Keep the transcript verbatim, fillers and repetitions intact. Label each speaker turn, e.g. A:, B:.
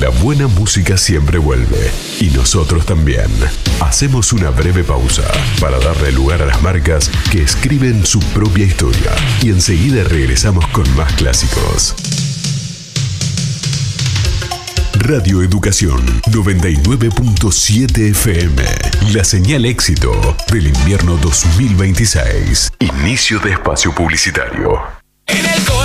A: La buena música siempre vuelve, y nosotros también. Hacemos una breve pausa para darle lugar a las marcas que escriben su propia historia, y enseguida regresamos con más clásicos. Radio Educación noventa y nueve punto siete F M. La señal éxito del invierno dos mil veintiséis. Inicio de espacio publicitario.
B: En el